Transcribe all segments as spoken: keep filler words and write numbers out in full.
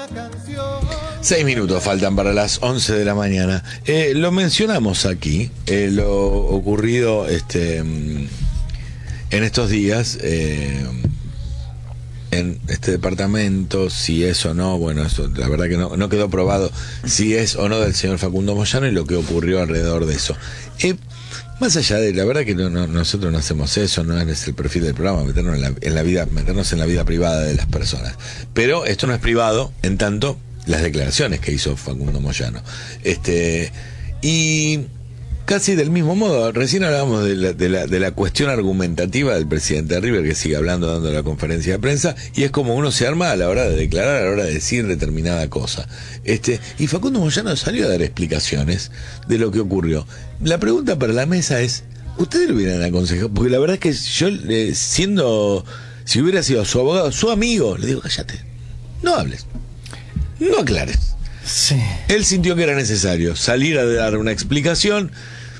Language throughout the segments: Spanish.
Seis minutos faltan para las once de la mañana. Eh, lo mencionamos aquí, eh, lo ocurrido este, en estos días eh, en este departamento, si es o no, bueno, eso la verdad que no, no quedó probado si es o no del señor Facundo Moyano y lo que ocurrió alrededor de eso. Eh, Más allá de, la verdad que no, no, nosotros no hacemos eso, no es el perfil del programa, meternos en la, en la vida, meternos en la vida privada de las personas. Pero esto no es privado, en tanto las declaraciones que hizo Facundo Moyano. Este, y casi del mismo modo, recién hablábamos de la, de la, de la cuestión argumentativa del presidente de River, que sigue hablando, dando la conferencia de prensa, y es como uno se arma a la hora de declarar, a la hora de decir determinada cosa. Este, y Facundo Moyano salió a dar explicaciones de lo que ocurrió. La pregunta para la mesa es, ¿ustedes lo hubieran aconsejado? Porque la verdad es que yo, eh, siendo, si hubiera sido su abogado, su amigo, le digo, cállate, no hables, no aclares. Sí. Él sintió que era necesario salir a dar una explicación,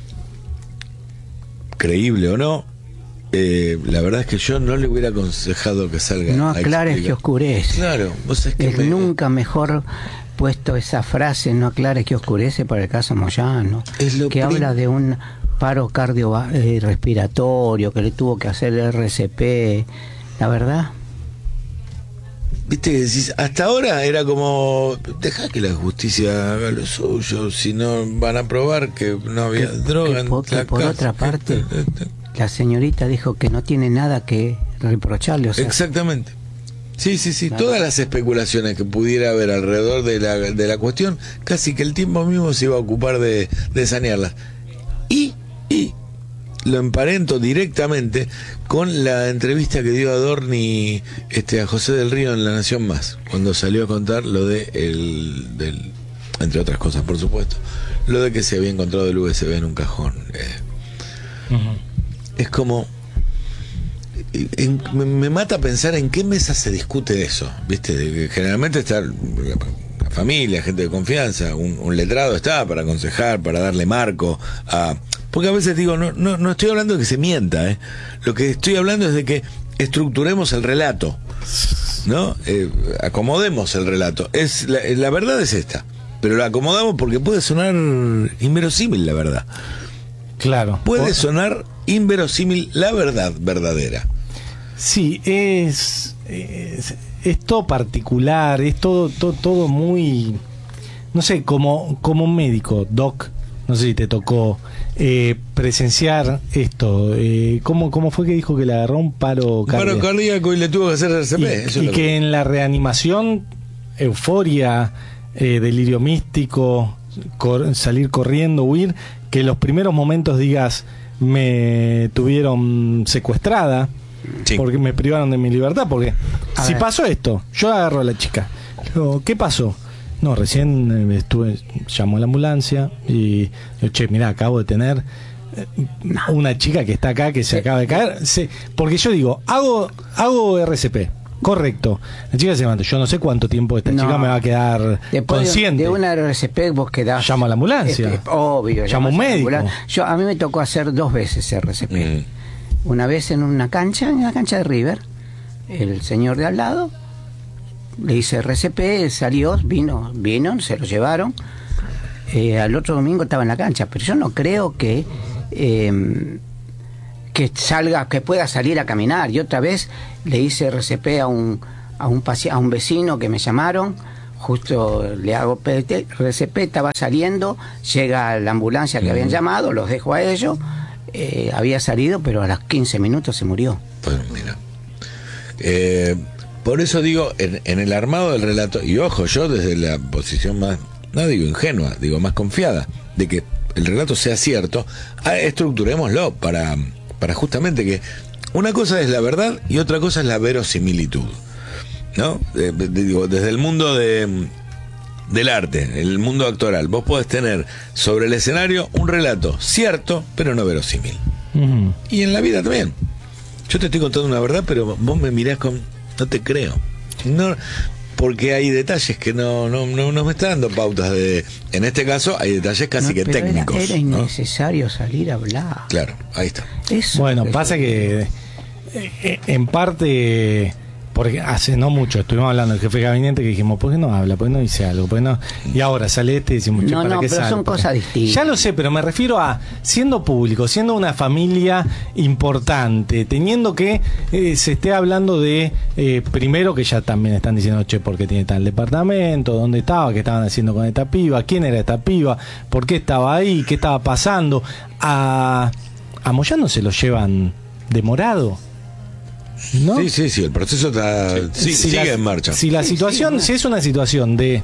creíble o no. Eh, la verdad es que yo no le hubiera aconsejado que salga. No aclares que oscurece. Claro, vos sabés que es me... nunca mejor puesto esa frase, no aclares que oscurece, para el caso Moyano, que prim... habla de un paro cardiorrespiratorio que le tuvo que hacer el R C P. La verdad, viste que decís, hasta ahora era como, deja que la justicia haga lo suyo, si no van a probar que no había que, droga que, por, en la que por casa, otra parte, que, que, que, la señorita dijo que no tiene nada que reprocharle, o sea, exactamente. Sí, sí, sí, claro. Todas las especulaciones que pudiera haber alrededor de la, de la cuestión, casi que el tiempo mismo se iba a ocupar de, de sanearlas. Y, y lo emparento directamente con la entrevista que dio Adorni este, a José del Río en La Nación Más, cuando salió a contar lo de el, del, entre otras cosas por supuesto, lo de que se había encontrado el U S B en un cajón. Eh, uh-huh. Es como en, me, me mata pensar en qué mesa se discute eso, viste, de que generalmente está la, la familia, gente de confianza, un, un letrado está para aconsejar, para darle marco a... Porque a veces digo, no, no, no estoy hablando de que se mienta, ¿eh? Lo que estoy hablando es de que estructuremos el relato, ¿no? Eh, acomodemos el relato. Es la, la verdad es esta, pero la acomodamos porque puede sonar inverosímil la verdad. Claro. Puede sonar inverosímil la verdad verdadera. Sí, es, es, es todo particular, es todo, todo, todo muy, no sé, como, como un médico, doc, no sé si te tocó eh, presenciar esto. Eh, ¿cómo, ¿Cómo fue que dijo que le agarró un paro cardíaco? Un paro cardíaco y le tuvo que hacer R C P. Y, Eso y es que, que en la reanimación, euforia, eh, delirio místico, cor, salir corriendo, huir, que en los primeros momentos digas, me tuvieron secuestrada, sí, porque me privaron de mi libertad, porque a si ver. pasó esto, yo agarro a la chica, digo, ¿qué pasó? No, recién estuve, llamó a la ambulancia y yo, che, mirá, acabo de tener una chica que está acá, que se acaba de caer, sí, porque yo digo, hago hago R C P, correcto, la chica se levanta, yo no sé cuánto tiempo esta no. chica me va a quedar después consciente. De una R C P vos quedás... Llamo a la ambulancia. Este, obvio. Llamo a un médico. Yo, a mí me tocó hacer dos veces R C P. Mm. Una vez en una cancha, en la cancha de River, el señor de al lado, le hice R C P, salió, vino, vino, se lo llevaron. Eh, al otro domingo estaba en la cancha, pero yo no creo que... Eh, que salga, que pueda salir a caminar. Y otra vez le hice R C P a un a un paci- a un vecino que me llamaron, justo le hago R C P, estaba saliendo, llega la ambulancia que uh-huh. habían llamado, los dejo a ellos, eh, había salido, pero a los quince minutos se murió. Bueno, mira, eh, por eso digo, en, en el armado del relato, y ojo, yo desde la posición más, no digo ingenua, digo más confiada, de que el relato sea cierto, estructurémoslo para para justamente que una cosa es la verdad y otra cosa es la verosimilitud, ¿no? Eh, digo, desde el mundo de, del arte, el mundo actoral, vos podés tener sobre el escenario un relato cierto, pero no verosímil. Uh-huh. Y en la vida también. Yo te estoy contando una verdad, pero vos me mirás con... no te creo. No... porque hay detalles que no, no, no, no me están dando pautas de... En este caso hay detalles casi no, que técnicos. Era, era innecesario, ¿no? Salir a hablar. Claro, ahí está. Eso bueno, pasa que eh, en parte Porque hace no mucho estuvimos hablando del jefe de gabinete que dijimos, ¿por qué no habla? ¿Por qué no dice algo? ¿Por qué no? Y ahora sale este y decimos, no, ¿para no, qué pero sale? son cosas distintas. Ya lo sé, pero me refiero a siendo público, siendo una familia importante, teniendo que eh, se esté hablando de, eh, primero que ya también están diciendo, che, ¿por qué tiene tal departamento? ¿Dónde estaba? ¿Qué estaban haciendo con esta piba? ¿Quién era esta piba? ¿Por qué estaba ahí? ¿Qué estaba pasando? A, a Moyano se lo llevan demorado. ¿No? Sí, sí, sí, el proceso está, sí, si sigue la, en marcha. Si la sí, situación, sí, si es una situación de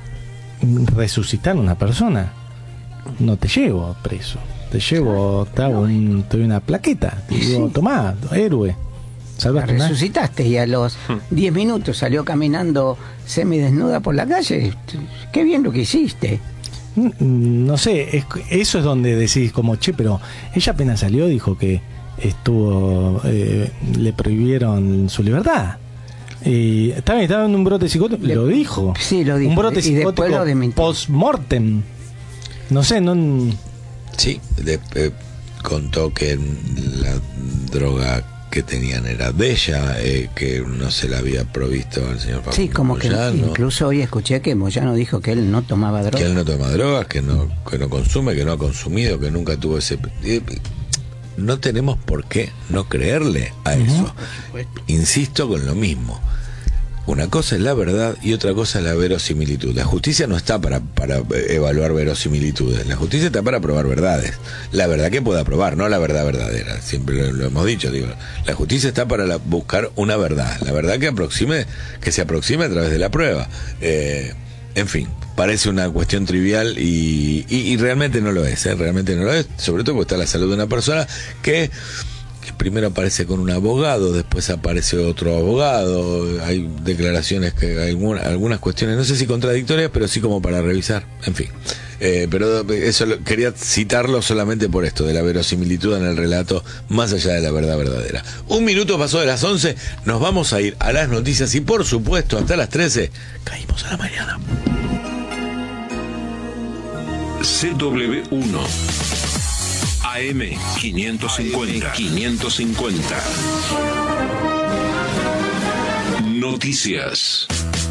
resucitar a una persona, no te llevo preso, te llevo, te hago un, te doy una plaqueta, te digo, sí. tomá, héroe. La Salvaste una- resucitaste y a los diez minutos salió caminando semidesnuda por la calle. Qué bien lo que hiciste. Mm, No sé, es- eso es donde decís como, che, pero ella apenas salió dijo que estuvo, eh, le prohibieron su libertad. Y está bien, estaba en un brote psicótico, Le- lo dijo. Sí, lo dijo. Un brote Y después psicótico lo desmintió. post-mortem. No sé, no. Sí, de- eh, contó que la droga que tenían era de ella, eh, que no se la había provisto al señor Facundo Sí, como que Moyano, incluso hoy escuché que Moyano dijo que él no tomaba droga. que él no toma drogas, que no, que no consume, que no ha consumido, que nunca tuvo ese... eh, no tenemos por qué no creerle a eso. Insisto con lo mismo. Una cosa es la verdad y otra cosa es la verosimilitud. La justicia no está para, para evaluar verosimilitudes. La justicia está para probar verdades. La verdad que pueda probar, no la verdad verdadera. Siempre lo, lo hemos dicho. Digo, la justicia está para la, buscar una verdad. La verdad que aproxime, que se aproxime a través de la prueba. Eh, en fin, parece una cuestión trivial y, y, y realmente no lo es. ¿eh? Realmente no lo es. Sobre todo porque está la salud de una persona que... primero aparece con un abogado, después aparece otro abogado, hay declaraciones que alguna, algunas cuestiones, no sé si contradictorias, pero sí como para revisar, en fin. Eh, pero eso lo, quería citarlo solamente por esto, de la verosimilitud en el relato, más allá de la verdad verdadera. Un minuto pasó de las once, nos vamos a ir a las noticias y por supuesto hasta las trece, caímos a la mañana. C W uno A M quinientos cincuenta. quinientos cincuenta. Noticias.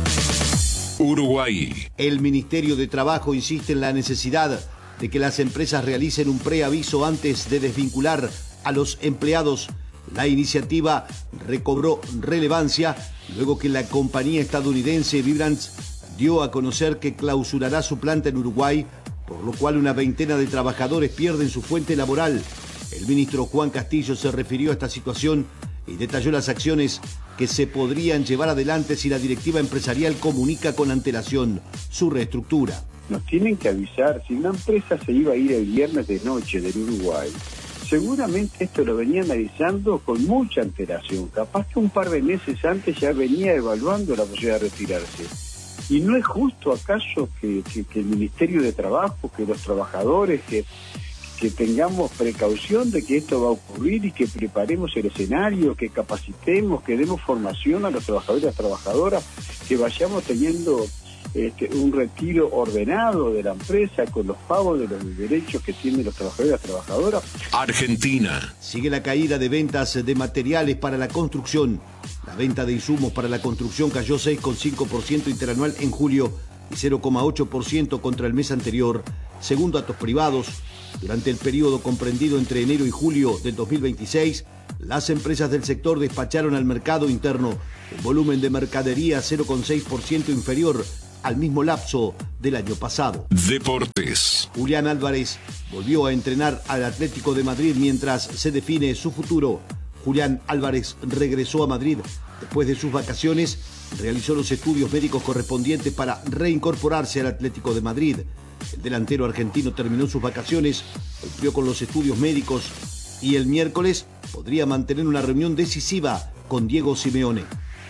Uruguay. El Ministerio de Trabajo insiste en la necesidad de que las empresas realicen un preaviso antes de desvincular a los empleados. La iniciativa recobró relevancia luego que la compañía estadounidense Vibrance dio a conocer que clausurará su planta en Uruguay, por lo cual una veintena de trabajadores pierden su fuente laboral. El ministro Juan Castillo se refirió a esta situación y detalló las acciones que se podrían llevar adelante si la directiva empresarial comunica con antelación su reestructura. Nos tienen que avisar, si una empresa se iba a ir el viernes de noche del Uruguay, seguramente esto lo venían avisando con mucha antelación, capaz que un par de meses antes ya venía evaluando la posibilidad de retirarse. ¿Y no es justo acaso que, que, que el Ministerio de Trabajo, que los trabajadores, que, que tengamos precaución de que esto va a ocurrir y que preparemos el escenario, que capacitemos, que demos formación a los trabajadores y las trabajadoras, que vayamos teniendo este, un retiro ordenado de la empresa con los pagos de los derechos que tienen los trabajadores y las trabajadoras? Argentina. Sigue la caída de ventas de materiales para la construcción. La venta de insumos para la construcción cayó seis coma cinco por ciento interanual en julio y cero coma ocho por ciento contra el mes anterior, según datos privados. Durante el periodo comprendido entre enero y julio del dos mil veintiséis, las empresas del sector despacharon al mercado interno un volumen de mercadería cero coma seis por ciento inferior al mismo lapso del año pasado. Deportes. Julián Álvarez volvió a entrenar al Atlético de Madrid mientras se define su futuro. Julián Álvarez regresó a Madrid después de sus vacaciones, realizó los estudios médicos correspondientes para reincorporarse al Atlético de Madrid. El delantero argentino terminó sus vacaciones, cumplió con los estudios médicos y el miércoles podría mantener una reunión decisiva con Diego Simeone.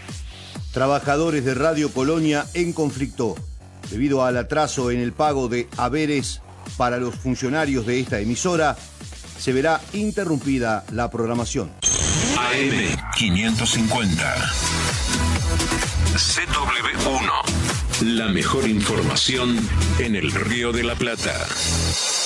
Trabajadores de Radio Colonia en conflicto debido al atraso en el pago de haberes para los funcionarios de esta emisora. Se verá interrumpida la programación. A M quinientos cincuenta. C W uno. La mejor información en el Río de la Plata.